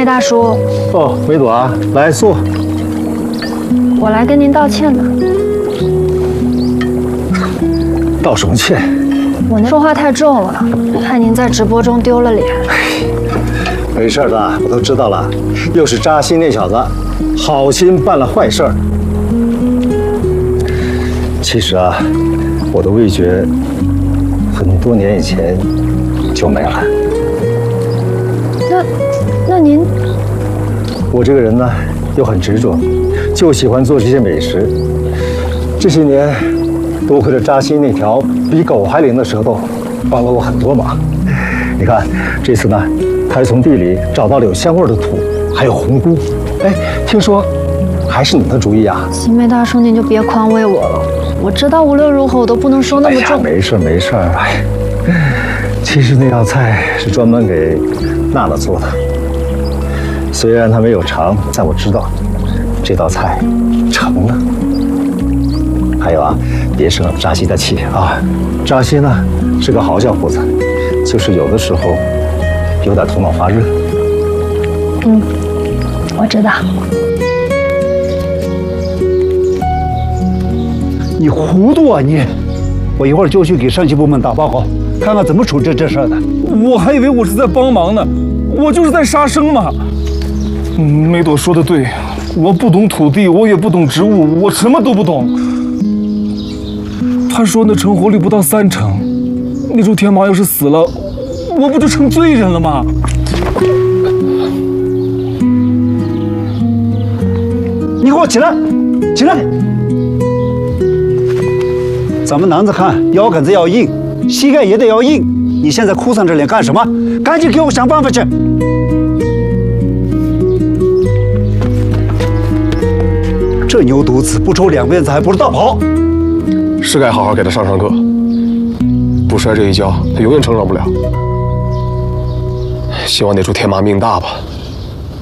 梅大叔。 哦，梅朵啊，来坐。 我来跟您道歉的。 道什么歉？ 我那说话太重了，害您在直播中丢了脸。 没事的，我都知道了。又是扎西那小子，好心办了坏事儿。其实啊，我的味觉很多年以前就没了。 那您？ 我这个人呢，又很执着，就喜欢做这些美食。这些年，多亏了扎西那条比狗还灵的舌头，帮了我很多忙。你看，这次呢，他还从地里找到了有香味的土，还有红菇。哎，听说还是你的主意啊？ 齐梅大叔，您就别宽慰我了。我知道无论如何我都不能收那么重。 没事没事。哎，其实那道菜是专门给娜娜做的。虽然她没有尝，但我知道这道菜成了。还有啊，别生了扎西的气啊！扎西呢是个好小伙子，就是有的时候有点头脑发热。 我知道。 你糊涂啊你！我一会儿就去给上级部门打报告，看看怎么处置这事儿的。 我还以为我是在帮忙呢，我就是在杀生嘛。梅朵说的对，我不懂土地，我也不懂植物，我什么都不懂。他说那成活率不到30%，那株天麻要是死了，我不就成罪人了吗？ 你给我起来，起来！咱们男子汉腰杆子要硬，膝盖也得要硬。你现在哭丧着脸干什么？赶紧给我想办法去！这牛犊子不抽2鞭子还不如倒跑。 是该好好给他上课，不摔这一跤，他永远成长不了。希望那株天麻命大吧。